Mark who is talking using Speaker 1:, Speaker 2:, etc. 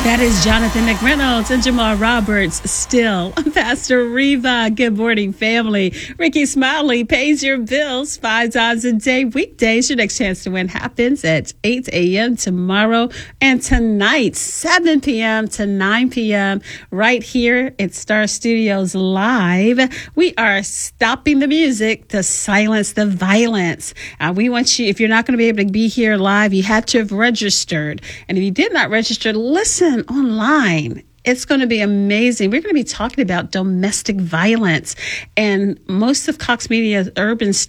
Speaker 1: That is Jonathan McReynolds and Jamal Roberts. Still, Pastor Reva. Good morning, family. Ricky Smiley pays your bills 5 times a day. Weekdays, your next chance to win happens at 8 a.m. tomorrow and tonight, 7 p.m. to 9 p.m. right here at Star Studios Live. We are stopping the music to silence the violence. We want you, if you're not going to be able to be here live, you have to have registered. And if you did not register, listen online. It's going to be amazing. We're going to be talking about domestic violence, and most of Cox Media's urban